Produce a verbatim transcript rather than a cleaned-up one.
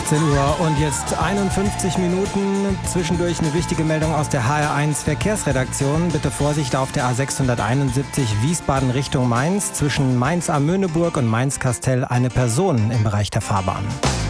achtzehn Uhr und jetzt einundfünfzig Minuten. Zwischendurch eine wichtige Meldung aus der H R eins Verkehrsredaktion. Bitte Vorsicht auf der A sechshunderteinundsiebzig Wiesbaden Richtung Mainz. Zwischen Mainz am Möhneburg und Mainz-Kastel eine Person im Bereich der Fahrbahn.